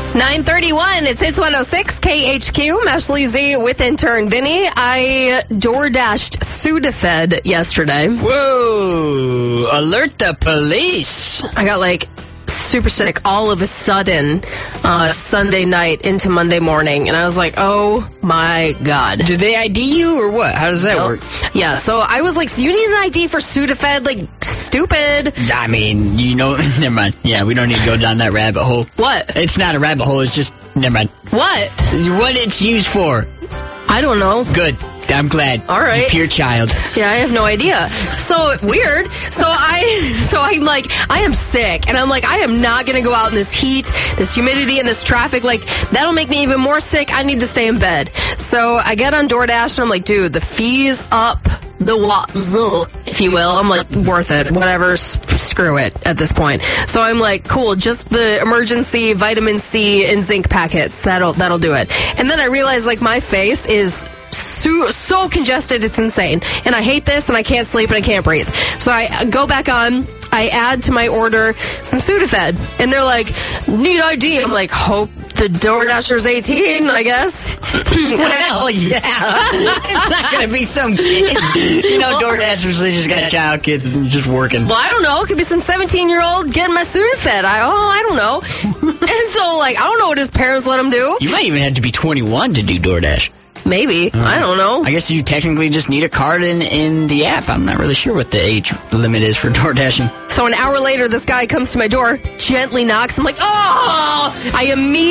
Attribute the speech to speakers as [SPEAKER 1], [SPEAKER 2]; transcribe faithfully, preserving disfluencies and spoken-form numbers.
[SPEAKER 1] nine thirty-one, it's Hits one oh six, K H Q, Ashley Z with intern Vinny. I DoorDashed Sudafed yesterday.
[SPEAKER 2] Whoa, alert the police.
[SPEAKER 1] I got like super sick all of a sudden uh, Sunday night into Monday morning, and I was like, oh my God.
[SPEAKER 2] Did they I D you or what? How does that
[SPEAKER 1] Nope.
[SPEAKER 2] work?
[SPEAKER 1] Yeah, so I was like, so you need an I D for Sudafed? Like, stupid.
[SPEAKER 2] I mean, you know, never mind. Yeah, we don't need to go down that rabbit hole.
[SPEAKER 1] What?
[SPEAKER 2] It's not a rabbit hole, it's just, never mind.
[SPEAKER 1] What?
[SPEAKER 2] What it's used for.
[SPEAKER 1] I don't know.
[SPEAKER 2] Good. I'm glad.
[SPEAKER 1] All right.
[SPEAKER 2] You pure child.
[SPEAKER 1] Yeah, I have no idea. So weird. So I, so I'm like, I am sick, and I'm like, I am not gonna go out in this heat, this humidity, and this traffic. Like, that'll make me even more sick. I need to stay in bed. So I get on DoorDash, and I'm like, dude, the fees up the wazoo, if you will. I'm like, worth it. Whatever. S- screw it at this point. So I'm like, cool. Just the emergency vitamin C and zinc packets. That'll that'll do it. And then I realized, like, my face is So, so congested, it's insane. And I hate this, and I can't sleep, and I can't breathe. So I go back on, I add to my order some Sudafed. And they're like, need I D. I'm like, hope the DoorDasher's eighteen, I guess.
[SPEAKER 2] Well, yeah. It's not going to be some kid. You know,
[SPEAKER 1] Well,
[SPEAKER 2] DoorDashers, they just got child kids and just working.
[SPEAKER 1] Well, I don't know. It could be some seventeen-year-old getting my Sudafed. I, oh, I don't know. And so, like, I don't know what his parents let him do.
[SPEAKER 2] You might even have to be twenty-one to do DoorDash.
[SPEAKER 1] Maybe. I don't know.
[SPEAKER 2] I guess you technically just need a card in, in the app. I'm not really sure what the age limit is for DoorDashing.
[SPEAKER 1] So an hour later, this guy comes to my door, gently knocks. I'm like, oh! I immediately